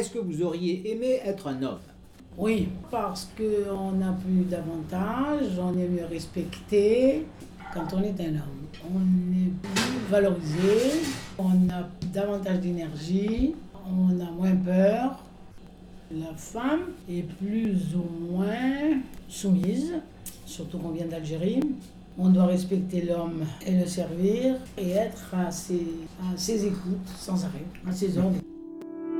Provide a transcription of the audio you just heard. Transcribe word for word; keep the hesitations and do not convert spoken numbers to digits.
est-ce que vous auriez aimé être un homme? Oui, parce qu'on a plus d'avantages, on est mieux respecté quand on est un homme. On est plus valorisé, on a davantage d'énergie, on a moins peur. La femme est plus ou moins soumise, surtout qu'on vient d'Algérie. On doit respecter l'homme et le servir et être à ses, à ses écoutes sans arrêt, à ses ordres.